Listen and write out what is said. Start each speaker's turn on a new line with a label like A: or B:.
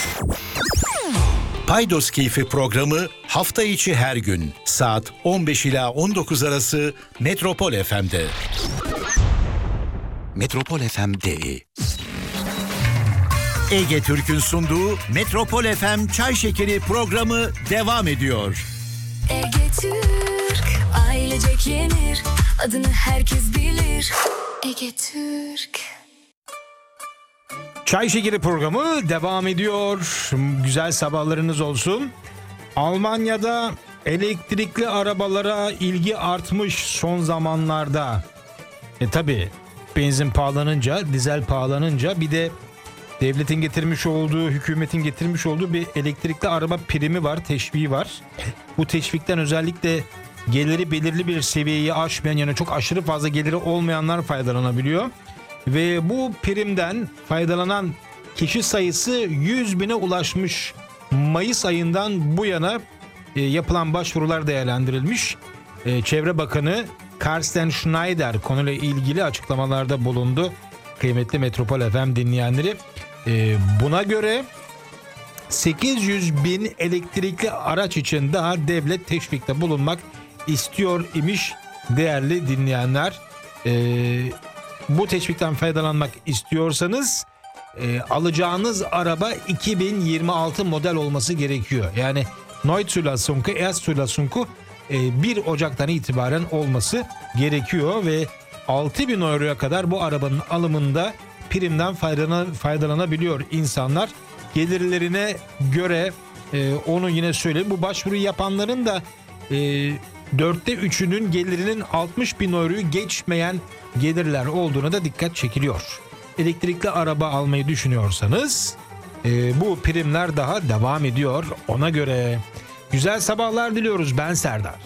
A: Paydos Keyfi programı hafta içi her gün saat 15 ila 19 arası Metropol FM'de. Metropol FM.de Ege Türk'ün sunduğu Metropol FM Çay Şekeri programı devam ediyor.
B: Ege Türk, ailecek yenir, adını herkes bilir. Ege Türk.
C: Çay Şekeri programı devam ediyor. Güzel sabahlarınız olsun. Almanya'da elektrikli arabalara ilgi artmış son zamanlarda. Tabii benzin pahalanınca, dizel pahalanınca bir de devletin getirmiş olduğu, hükümetin getirmiş olduğu bir elektrikli araba primi var, teşviği var. Bu teşvikten özellikle geliri belirli bir seviyeyi aşmayan, yani çok aşırı fazla geliri olmayanlar faydalanabiliyor. Ve bu primden faydalanan kişi sayısı 100 bine ulaşmış. Mayıs ayından bu yana yapılan başvurular değerlendirilmiş. Çevre Bakanı Carsten Schneider konuyla ilgili açıklamalarda bulundu. Kıymetli Metropol FM dinleyenleri. Buna göre 800 bin elektrikli araç için daha devlet teşvikte bulunmak istiyor imiş değerli dinleyenler. Bu teşvikten faydalanmak istiyorsanız alacağınız araba 2026 model olması gerekiyor. Yani Neuzulassung, Erstzulassung 1 Ocak'tan itibaren olması gerekiyor ve 6.000 euroya kadar bu arabanın alımında primden faydalanabiliyor insanlar. Gelirlerine göre onu yine söyleyeyim, bu başvuruyu yapanların da 4'te 3'ünün gelirinin 60.000 euroyu geçmeyen gelirler olduğuna da dikkat çekiliyor. Elektrikli araba almayı düşünüyorsanız bu primler daha devam ediyor ona göre. Güzel sabahlar diliyoruz, ben Serdar.